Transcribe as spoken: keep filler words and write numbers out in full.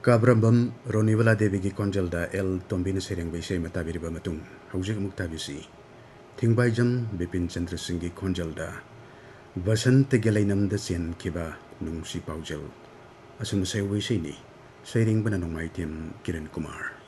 काब्रबम रोनिवला देवी की कोंजलदा एल तोम्बिन सेरेंग बैसे मताबिरिबा मतुंग हौजिक मुक्ताबिसी थिंगबाइजम बिपिन चंद्र सिंह की कोंजलदा वसंत गेलैनमद चेनखिबा नुंसी पाउजल असुम से वैसेनी सेरिंग बना नोंमाइतिम किरण कुमार।